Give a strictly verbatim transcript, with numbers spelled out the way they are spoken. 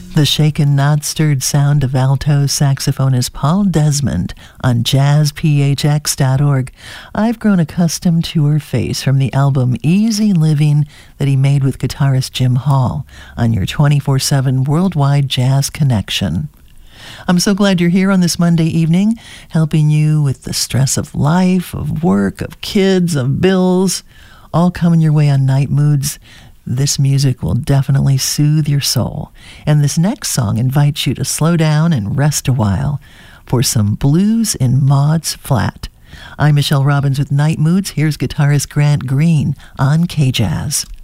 The shaken, not stirred sound of alto saxophonist Paul Desmond on jazz p h x dot org. I've grown accustomed to her face from the album Easy Living that he made with guitarist Jim Hall on your twenty-four seven worldwide jazz connection. I'm so glad you're here on this Monday evening, helping you with the stress of life, of work, of kids, of bills, all coming your way on Night Moods. This music will definitely soothe your soul. And this next song invites you to slow down and rest a while for some blues in Maud's Flat. I'm Michelle Robbins with Night Moods. Here's guitarist Grant Green on K-Jazz.